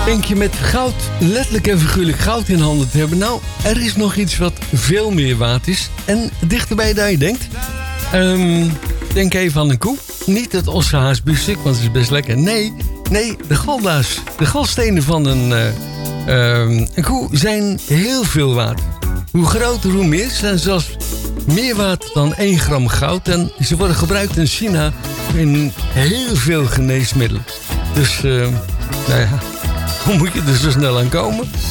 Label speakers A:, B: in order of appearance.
A: Denk je met goud, letterlijk en figuurlijk goud in handen te hebben? Nou, er is nog iets wat veel meer waard is. En dichterbij dan je denkt. Denk even aan een koe. Niet het ossehaasbiefstuk, want het is best lekker. Nee, de galda's. De galstenen van een koe zijn heel veel waard. Hoe groter, hoe meer. Ze zijn zelfs meer waard dan 1 gram goud. En ze worden gebruikt in China in heel veel geneesmiddelen. Dus, nou ja, hoe moet je er zo snel aan komen?